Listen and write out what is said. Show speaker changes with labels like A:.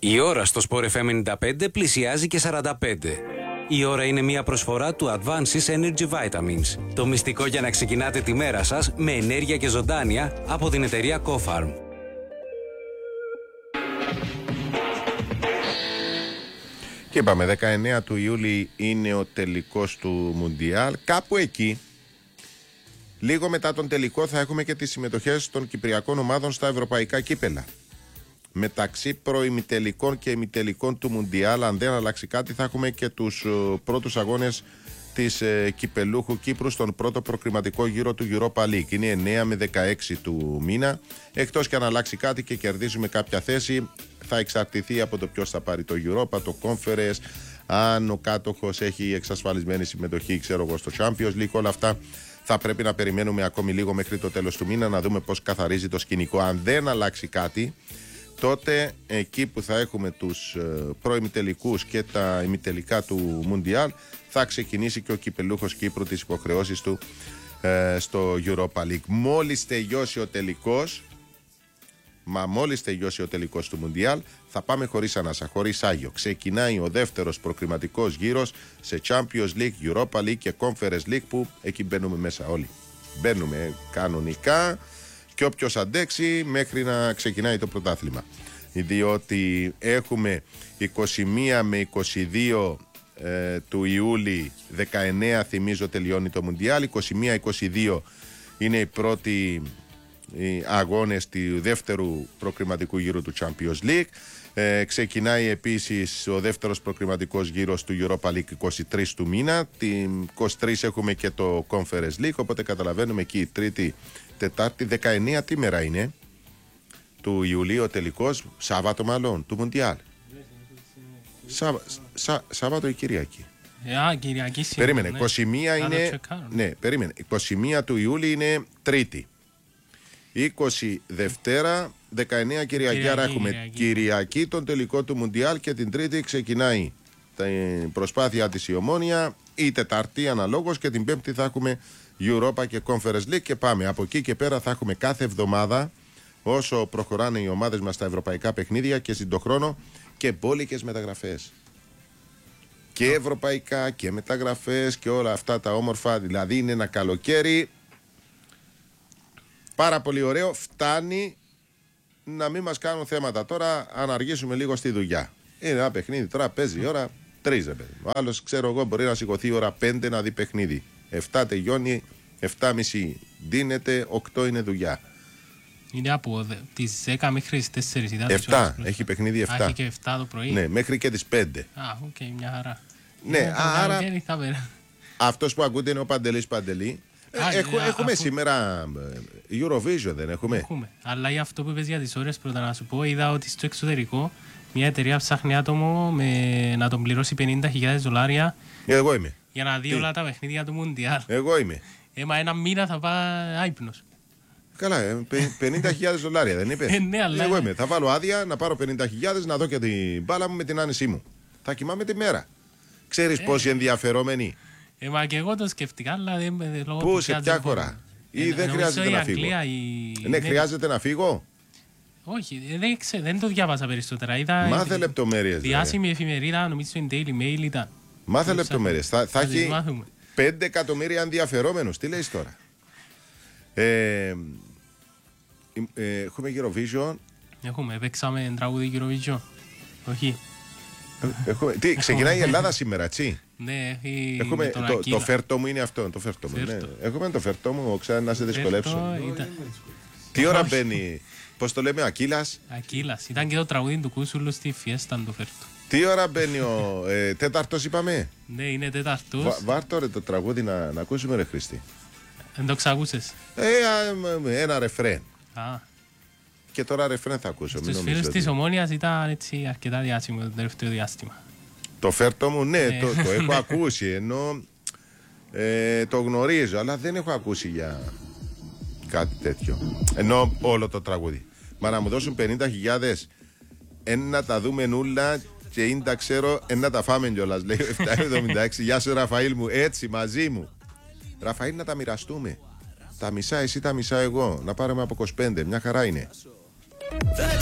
A: Η ώρα στο Sport FM 95 πλησιάζει και 45. Η ώρα είναι μια προσφορά του Advances Energy Vitamins. Το μυστικό για να ξεκινάτε τη μέρα σας με ενέργεια και ζωντάνια από την εταιρεία Cofarm.
B: Και είπαμε, 19 του Ιούλη είναι ο τελικός του Μουντιάλ. Κάπου εκεί, λίγο μετά τον τελικό, θα έχουμε και τις συμμετοχές των κυπριακών ομάδων στα ευρωπαϊκά κύπελα. Μεταξύ προημιτελικών και ημιτελικών του Μουντιάλ, αν δεν αλλάξει κάτι, θα έχουμε και τους πρώτους αγώνες της κυπελούχου Κύπρου στον πρώτο προκριματικό γύρο του Europa League. Είναι 9 με 16 του μήνα. Εκτός και αν αλλάξει κάτι και κερδίζουμε κάποια θέση, θα εξαρτηθεί από το ποιος θα πάρει το Europa, το Conference, αν ο κάτοχος έχει εξασφαλισμένη συμμετοχή, ξέρω εγώ, στο Champions League. Όλα αυτά θα πρέπει να περιμένουμε ακόμη λίγο μέχρι το τέλος του μήνα, να δούμε πώς καθαρίζει το σκηνικό. Αν δεν αλλάξει κάτι, τότε εκεί που θα έχουμε τους προημιτελικούς και τα ημιτελικά του Μουντιάλ, θα ξεκινήσει και ο κυπελούχος Κύπρου τις υποχρεώσεις του στο Europa League. Μόλις τελειώσει ο τελικός του Μουντιάλ, θα πάμε χωρίς ανάσα, χωρίς άγιο. Ξεκινάει ο δεύτερος προκριματικός γύρος σε Champions League, Europa League και Conference League, που εκεί μπαίνουμε μέσα όλοι. Μπαίνουμε κανονικά και όποιος αντέξει μέχρι να ξεκινάει το πρωτάθλημα. Διότι έχουμε 21 με 22 του Ιούλη, 19 θυμίζω τελειώνει το Μουντιάλ, 21-22 είναι οι πρώτοι αγώνες του δεύτερου προκριματικού γύρου του Champions League. Ξεκινάει επίσης ο δεύτερος προκριματικός γύρος του Europa League 23 του μήνα. Την 23 έχουμε και το Conference League, οπότε καταλαβαίνουμε εκεί η Τρίτη, Τετάρτη, 19 τι μέρα είναι του Ιουλίου ο τελικός, Σάββατο μάλλον, του Μουντιάλ. Σάββατο ή Κυριακή.
C: Κυριακή σήμερα.
B: Περίμενε, 21 είναι. Ναι, περίμενε. 21 του Ιούλη είναι Τρίτη. 20 Δευτέρα, 19 Κυριακή. Άρα έχουμε Κυριακή τον τελικό του Μουντιάλ και την Τρίτη ξεκινάει την προσπάθεια της η Ομόνοια, η Τετάρτη αναλόγως, και την Πέμπτη θα έχουμε Europa και Conference League και πάμε. Από εκεί και πέρα θα έχουμε κάθε εβδομάδα, όσο προχωράνε οι ομάδες μας στα ευρωπαϊκά παιχνίδια και στον χρόνο, και μπόλικες μεταγραφές. Και ευρωπαϊκά και μεταγραφές και όλα αυτά τα όμορφα. Δηλαδή είναι ένα καλοκαίρι πάρα πολύ ωραίο. Φτάνει να μην μας κάνουν θέματα τώρα, αν αργήσουμε λίγο στη δουλειά. Είναι ένα παιχνίδι, τώρα παίζει η ώρα 3. Ο άλλος, ξέρω εγώ, μπορεί να σηκωθεί η ώρα 5 να δει παιχνίδι. 7 τελειώνει, 7.30 δίνεται, 8 είναι δουλειά.
C: Είναι από τις 10 μέχρι τις 4.
B: 7, έχει παιχνίδι 7.
C: Έχει και 7 το πρωί.
B: Ναι, μέχρι και τις 5.
C: Οκ, μια χαρά.
B: Ναι, άρα αυτός που ακούτε είναι ο Παντελής Παντελή. Έχουμε σήμερα Eurovision, δεν έχουμε?
C: Έχουμε, αλλά για αυτό που είπες για τις ώρες, πρώτα να σου πω, είδα ότι στο εξωτερικό μια εταιρεία ψάχνει άτομο να τον πληρώσει $50,000.
B: Εγώ είμαι.
C: Για να δει όλα τα παιχνίδια του Μουντιάλ.
B: Εγώ είμαι.
C: Μα ένα μήνα θα πάει άϊπνος.
B: Καλά, $50,000 δεν είπε?
C: Ναι, αλλά
B: εγώ είμαι. Θα βάλω άδεια να πάρω 50,000 να δω και την μπάλα μου με την άνεσή μου. Θα κοιμάμαι τη μέρα. Ξέρεις πόσοι ενδιαφερόμενοι?
C: Μα και εγώ το σκεφτικά, αλλά δεν.
B: Πού, σε ποια χώρα? Ή δεν χρειάζεται να φύγω? Ναι, χρειάζεται να φύγω.
C: Όχι, δεν το διάβασα περισσότερα.
B: Μάθε λεπτομέρειες.
C: Διάσημη εφημερίδα, νομίζω η Daily Mail ήταν.
B: Μάθε λεπτομέρειες. Θα έχει 5 εκατομμύρια ενδιαφερόμενους. Τι λέει τώρα? Έχουμε Eurovision.
C: Έχουμε, παίξαμε τραγούδι Eurovision. Όχι.
B: Τι, ξεκινάει η Ελλάδα σήμερα, έτσι?
C: Ναι,
B: έχουμε το φέρτο μου είναι αυτό. Το φέρτο μου. Ναι. Έχουμε το φέρτο μου, ξέρω να σε δυσκολέψω. Τι ώρα μπαίνει? Πώς το λέμε, Ακύλας?
C: Ακύλας. Ήταν και το τραγούδι του Κούσουλου στη Φιέστα το φέρτο.
B: Τι ώρα μπαίνει ο τέταρτος, είπαμε?
C: Ναι, είναι τέταρτος.
B: Βάρ' ρε το τραγούδι να ακούσουμε, ρε Χρήστη.
C: Δεν το ξακούσες?
B: Ένα ρεφρέν. Και τώρα ρεφρέν θα ακούσω.
C: Στους φίλους της Ομόνοιας ήταν έτσι αρκετά διάσημο το τελευταίο διάστημα.
B: Το φέρτο μου, ναι, το έχω ακούσει, ενώ το γνωρίζω, αλλά δεν έχω ακούσει για κάτι τέτοιο. Ενώ όλο το τραγούδι. Μα να μου δώσουν 50,000, να τα δούμε νουλα και είναι τα ξέρω, να τα φάμε κιόλας, λέει ο 776. Γεια σου Ραφαήλ μου, έτσι μαζί μου. Ραφαήλ, να τα μοιραστούμε. Τα μισά εσύ, τα μισά εγώ. Να πάρουμε από 25, μια χαρά είναι.